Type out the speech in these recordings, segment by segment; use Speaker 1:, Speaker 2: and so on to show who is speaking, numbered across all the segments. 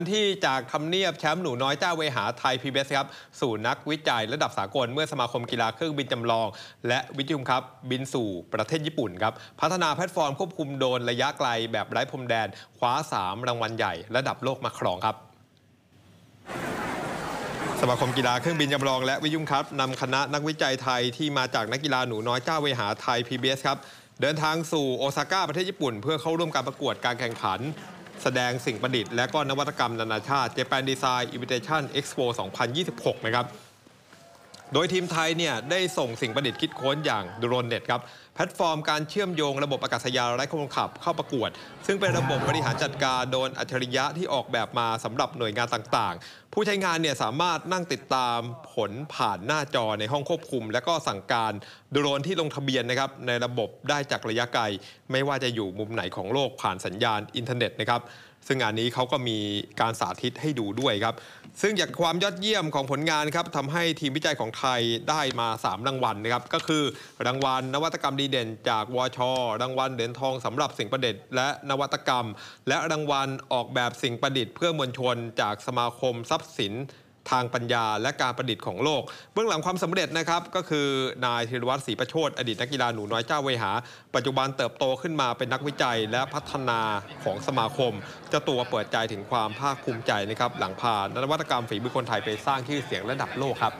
Speaker 1: ที่จากทำเนียบแชมป์หนูน้อยเจ้าเวหาไทย PBS ครับสู่นักวิจัยระดับสากลเมื่อสมาคมกีฬาเครื่องบินจำลองและวิทยุครับบินสู่ประเทศญี่ปุ่นครับพัฒนาแพลตฟอร์มควบคุมโดรนระยะไกลแบบไร้พรมแดนคว้า3รางวัลใหญ่ระดับโลกมาครองครับสมาคมกีฬาเครื่องบินจำลองและวิทยุครับนำคณะนักวิจัยไทยที่มาจากนักกีฬาหนูน้อยเจ้าเวหาไทย PBS ครับเดินทางสู่โอซาก้าประเทศญี่ปุ่นเพื่อเข้าร่วมการประกวดการแข่งขันแสดงสิ่งประดิษฐ์และก็นวัตกรรมนานาชาติ Japan Design Invitation Expo 2026 นะครับโดยทีมไทยเนี่ยได้ส่งสิ่งประดิษฐ์คิดค้นอย่าง Drone Net ครับแพลตฟอร์มการเชื่อมโยงระบบอากาศยานไร้คนขับเข้าประกวดซึ่งเป็นระบบบริหารจัดการโดรนอัจฉริยะที่ออกแบบมาสำหรับหน่วยงานต่างๆผู้ใช้งานเนี่ยสามารถนั่งติดตามผลผ่านหน้าจอในห้องควบคุมและก็สั่งการโดรนที่ลงทะเบียนนะครับในระบบได้จากระยะไกลไม่ว่าจะอยู่มุมไหนของโลกผ่านสัญญาณอินเทอร์เน็ตนะครับซึ่งงานนี้เขาก็มีการสาธิตให้ดูด้วยครับซึ่งจากความยอดเยี่ยมของผลงานครับทำให้ทีมวิจัยของไทยได้มา3รางวัลนะครับก็คือรางวัลนวัตกรรมดีเด่นจากวช.รางวัลเหรียญทองสำหรับสิ่งประดิษฐ์และนวัตกรรมและรางวัลออกแบบสิ่งประดิษฐ์เพื่อมวลชนจากสมาคมทรัพย์สินทางปัญญาและการประดิษฐ์ของโลกเบื้องหลังความสำเร็จนะครับก็คือนายธีรวัตรศรีประโชติอดีตนักกีฬาหนูน้อยเจ้าเวหาปัจจุบันเติบโตขึ้นมาเป็นนักวิจัยและพัฒนาของสมาคมเจ้าตัวเปิดใจถึงความภาคภูมิใจนะครับหลังผ่านนวัตกรรมฝีมือคนไทยไปสร้างชื่อเสียงระดับโลกครับ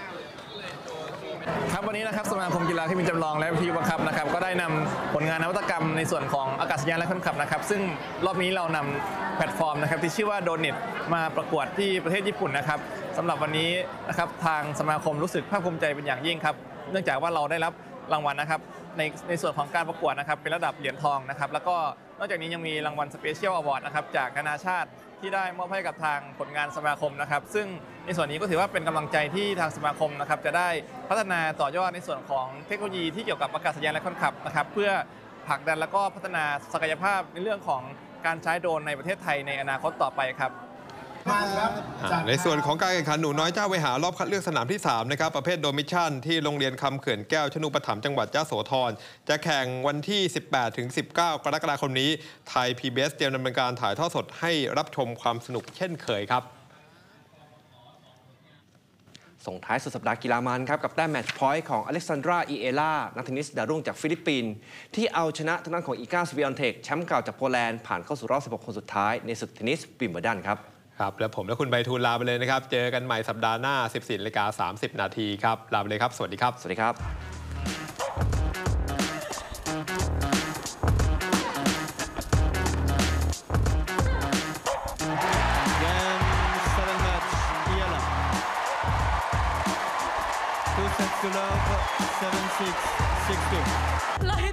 Speaker 2: วันนี้นะครับสมาคมกีฬาเครื่องบินจำลองและวิทยุบังคับนะครับก็ได้นำผลงานนวัตกรรมในส่วนของอากาศยานและคนขับนะครับซึ่งรอบนี้เรานำแพลตฟอร์มนะครับที่ชื่อว่า Drone Net มาประกวดที่ประเทศญี่ปุ่นนะครับสำหรับวันนี้นะครับทางสมาคมรู้สึกภาคภูมิใจเป็นอย่างยิ่งครับเนื่องจากว่าเราได้รับรางวัลนะครับในส่วนของการประกวดนะครับเป็นระดับเหรียญทองนะครับแล้วก็นอกจากนี้ยังมีรางวัล Special Award นะครับจากนานาชาติที่ได้มอบให้กับทางผลงานสมาคมนะครับซึ่งในส่วนนี้ก็ถือว่าเป็นกำลังใจที่ทางสมาคมนะครับจะได้พัฒนาต่อยอดในส่วนของเทคโนโลยีที่เกี่ยวกับอากาศยานและคนขับนะครับเพื่อผลักดันและก็พัฒนาศักยภาพในเรื่องของการใช้โดรนในประเทศไทยในอนาคตต่อไปครับ
Speaker 1: ในส่วนของการแข่งขันหนูน้อยเจ้าเวหารอบคัดเลือกสนามที่3นะครับประเภทโดมิชชั่นที่โรงเรียนคำเขื่อนแก้วชนุปถัมภ์จังหวัดยะโสธรจะแข่งวันที่ 18-19 กรกฎาคมนี้ไทย PBS เตรียมดำเนินการถ่ายทอดสดให้รับชมความสนุกเช่นเคยครับ
Speaker 3: ส่งท้ายสุดสัปดาห์กีฬามันครับกับแต้มแมตช์พอยต์ของอเล็กซานดราอีเอล่านักเทนนิสดาวรุ่งจากฟิลิปปินส์ที่เอาชนะทางด้านของอีกาสวิออนเทคแชมป์เก่าจากโปแลนด์ผ่านเข้าสู่รอบ16คนสุดท้ายในศึกเทนนิสวิมเบิลดันครับ
Speaker 1: แล้วผมและคุณใบทูลลาไปเลยนะครับเจอกันใหม่สัปดาห์หน้า 14:30 นาทีครับลาไปเลยครับสวัสดีครับ
Speaker 3: สวัสดีครับ
Speaker 4: 2 sets to love, 7-6, 6-2